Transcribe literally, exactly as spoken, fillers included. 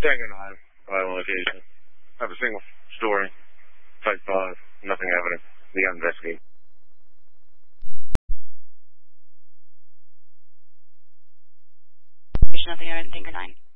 Tango nine, violent location. I have a single story. Type five, nothing evident. The investigate. Nothing evident, Tango nine.